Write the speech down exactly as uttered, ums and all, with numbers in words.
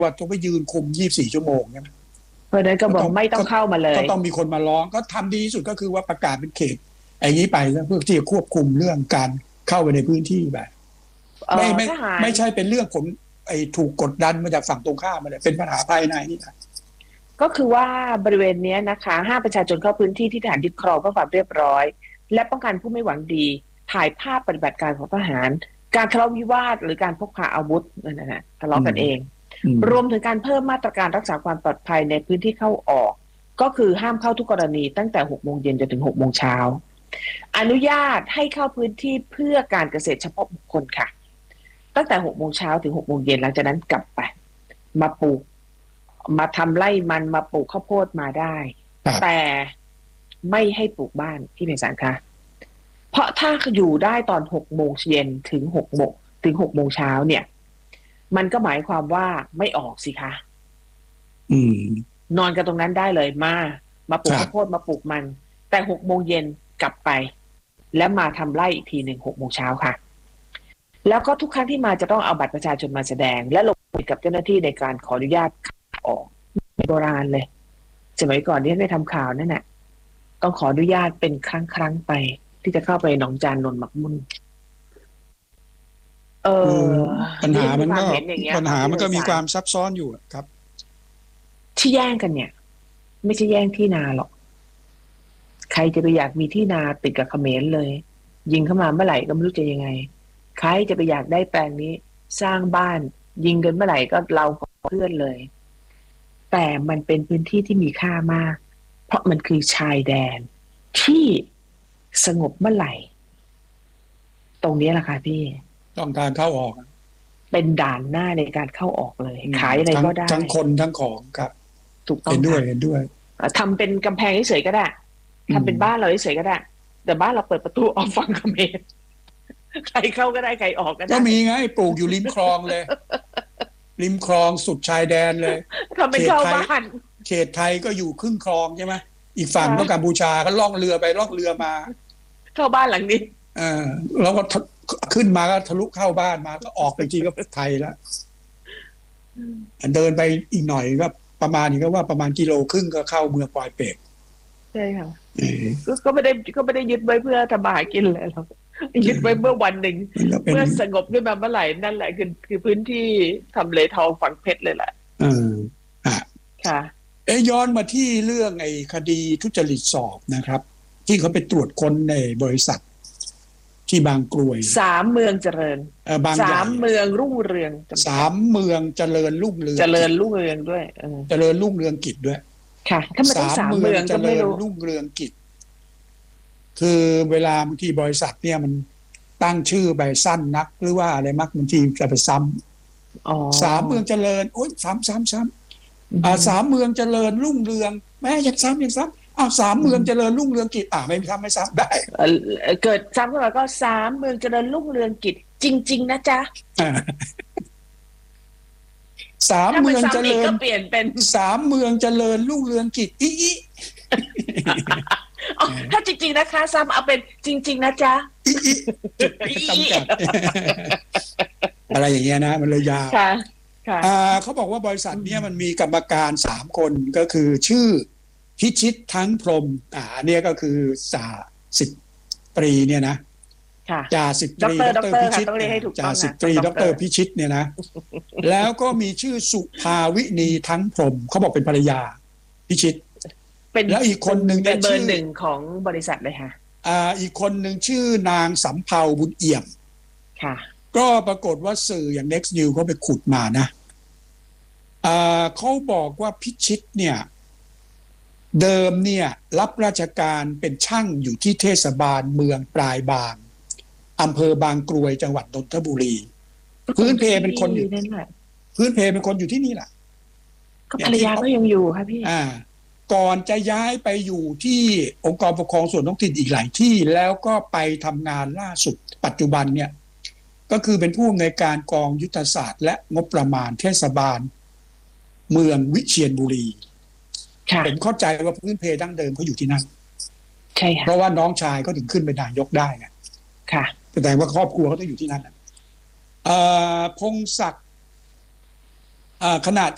ว่าต้องไปยืนคุมยี่สิบสี่ชั่วโมงใช่ไหมเพราะนั้นก็บอกไม่ต้องเข้ามาเลยก็ต้องมีคนมาร้องก็ทำดีที่สุดก็คือว่าประกาศเป็นเขตอย่างนี้ไปแล้วเพื่อที่จะควบคุมเรื่องการเข้าไปในพื้นที่แบบไม่ไม่ไม่ใช่เป็นเรื่องผมไอ้ถูกกดดันมาจากฝั่งตรงข้ามมาเลยเป็นปัญหาภายในนี่นะก็คือว่าบริเวณนี้นะคะห้ามประชาชนเข้าพื้นที่ที่ทหารยึดครองเพื่อความเรียบร้อยและป้องกันผู้ไม่หวังดีถ่ายภาพปฏิบัติการของทหารการทะเลาะวิวาทหรือการพกพาอาวุธนั่นนะทะเลาะกันเองรวมถึงการเพิ่มมาตรการรักษาความปลอดภัยในพื้นที่เข้าออกก็คือห้ามเข้าทุกกรณีตั้งแต่หกโมงเย็นจนถึงหกโมงเช้าอนุญาตให้เข้าพื้นที่เพื่อการเกษตรเฉพาะบุคคลค่ะตั้งแต่หกโมงเช้าถึงหกโมงเย็นหลังจากนั้นกลับไปมาปลูกมาทำไร่มันมาปลูกข้าวโพดมาได้แต่ไม่ให้ปลูกบ้านที่เป็นสารค่ะเพราะถ้าอยู่ได้ตอนหกโมงเย็นถึงหกโมงถึงหกโมงเช้าเนี่ยมันก็หมายความว่าไม่ออกสิคะอืมนอนกันตรงนั้นได้เลยมามาปลูกข้าวโพดมาปลูกมันแต่หกโมงเย็นกลับไปแล้วมาทำไร่อีกทีหนึ่งหกโมงเช้าค่ะแล้วก็ทุกครั้งที่มาจะต้องเอาบัตรประชาชนมาแสดงและลงไปกับเจ้าหน้าที่ในการขออนุญาตออกโบราณเลยสมัยก่อนที่ได้ทำข่าวนั่นแหละต้องขออนุญาตเป็นครั้งครั้งไปที่จะเข้าไปหนองจานนนหมักมุ่นเออปัญหามันก็ปัญหามันก็มีความซับซ้อนอยู่ครับที่แย่งกันเนี่ยไม่ใช่แย่งที่นาหรอกใครจะไปอยากมีที่นาติดกับเขมรเลยยิงเข้ามาเมื่อไหร่ก็ไม่รู้จะยังไงใครจะไปอยากได้แปลงนี้สร้างบ้านยิงกันเมื่อไหร่ก็เราเพื่อนเลยแต่มันเป็นพื้นที่ที่มีค่ามากเพราะมันคือชายแดนที่สงบเมื่อไหร่ตรงนี้แหละค่ะพี่ต้องการเข้าออกเป็นด่านหน้าในการเข้าออกเลยขายอะไรก็ได้ทั้งคนทั้งของครับถูกต้องเห็นด้วยเห็นด้วยทำเป็นกำแพงเฉยๆก็ได้ทำเป็นบ้านเราเฉยๆก็ได้แต่บ้านเราเปิดประตูออกฝั่งเขมรใครเข้าก็ได้ใครออกก็ได้ก็มีไงปลูกอยู่ริมคลองเลยริมคลองสุดชายแดนเลยทำเป็นเข้าบ้านเขตไทยก็อยู่ครึ่งคลองใช่ไหมอีกฝั่งก็กัมพูชาก็ล่องเรือไปล่องเรือมาเข้าบ้านหลังนี้เออแล้วก็ขึ้นมาก็ทะลุเข้าบ้านมาก็ออกไปจริงก็ไทยแล้วเดินไปอีกหน่อยก็ประมาณนี้ก็ว่าประมาณกิโลครึ่งก็เข้าเมืองปอยเปกใช่ค่ะก็ไม่ได้ก็ไม่ได้ยึดไว้เพื่อทำมาหากินเลยหรอกยึดไว้เมื่อวันหนึ่งเมื่อสงบขึ้นมาเมื่อไหร่นั่นแหละคือคือพื้นที่ทำเลทองฝังเพชรเลยแหละเอออ่ะค่ะเอ้ย้อนมาที่เรื่องไอ้คดีทุจริตสอบนะครับที่เขาไปตรวจค้นในบริษัทที่บางกรวยสามเมืองเจริญเออบางสามเมืองรุ่งเรืองสามเมืองเจริญรุ่งเรืองเจริญรุ่งเรืองด้วยเออเจริญรุ่งเรืองกิจด้วยค่ะถ้ามันต้องสามเมืองก็ไม่รู้รุ่งเรืองกิจคือเวลาบางทีบริษัทเนี่ยมันตั้งชื่อไปสั้นนักหรือว่าอะไรมักบางทีจะไปซ้ำอ๋อสามเมืองเจริญโอ๊ยซ้ำซ้ำซ้ำอ่าสามเมืองเจริญรุ่งเรืองแม้ยังซ้ำยังซ้ำอ้าวสามเมืองเจริญรุ่งเรืองกิจอ่าไม่ซ้ำไม่ซ้ำได้เกิดซ้ำขึ้นมาก็สามเมืองเจริญรุ่งเรืองกิจจริงๆนะจ๊ะสามเมืองเจริญก็เปลี่ยนเป็นสามเมืองเจริญรุ่งเรืองกิจอีอีถ้าจริงๆนะคะซ้ำเอาเป็นจริงๆนะจ๊ะจำกัดอะไรอย่างเงี้ยนะมันเลยยาวเขาบอกว่าบริษัทเนี้ยมันมีกรรมการสามคนก็คือชื่อพิชิตทั้งพรหมอ่าเนี่ยก็คือจ่าสิบตรีเนี่ยนะจ่าสิบตรีดรพิชิตจ่าสิบตรีดรพิชิตเนี่ยนะแล้วก็มีชื่อสุภาวินีทั้งพรหมเขาบอกเป็นภรรยาพิชิตแล้วอีกคนหนึ่งเป็นเบอร์หนึ่งของบริษัทเลยค่ะอ่าอีกคนหนึ่งชื่อนางสำเภาบุญเอี่ยมค่ะก็ปรากฏว่าสื่ออย่าง Next News เขาไปขุดมานะอ่าเขาบอกว่าพิชิตเนี่ยเดิมเนี่ยรับราชการเป็นช่างอยู่ที่เทศบาลเมืองปลายบางอำเภอบางกรวยจังหวัดนนทบุรีพื้นเพเป็นคนอยู่นั่นแหละพื้นเพเป็นคนอยู่ที่นี่แหละก็ภรรยาก็ยังอยู่ค่ะพี่อ่าก่อนจะย้ายไปอยู่ที่องค์กรปกครองส่วนท้องถิ่นอีกหลายที่แล้วก็ไปทำงานล่าสุดปัจจุบันเนี่ยก็คือเป็นผู้อำนวยการกองยุทธศาสตร์และงบประมาณเทศบาลเมืองวิเชียรบุรีผมเข้าใจว่าพื้นเพดั้งเดิมเขาอยู่ที่นั่นใช่ค่ะเพราะว่าน้องชายเขาถึงขึ้นเป็นนายกได้ไงค่ะแสดงว่าครอบครัวเขาต้องอยู่ที่นั่นอ่าพงศักดิ์อ่าขณะ